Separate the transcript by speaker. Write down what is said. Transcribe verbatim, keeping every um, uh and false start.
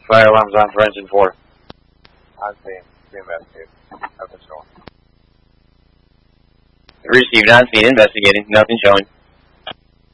Speaker 1: Fire alarms on for engine four.
Speaker 2: I'm seeing. See investigate. Nothing showing.
Speaker 1: Received on scene investigating. Nothing showing.